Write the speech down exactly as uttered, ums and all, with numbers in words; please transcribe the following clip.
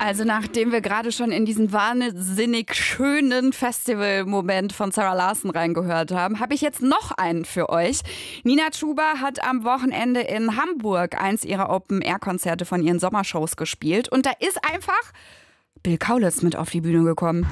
Also nachdem wir gerade schon in diesen wahnsinnig schönen Festival-Moment von Zara Larsson reingehört haben, habe ich jetzt noch einen für euch. Nina Chuba hat am Wochenende in Hamburg eins ihrer Open-Air-Konzerte von ihren Sommershows gespielt. Und da ist einfach Bill Kaulitz mit auf die Bühne gekommen.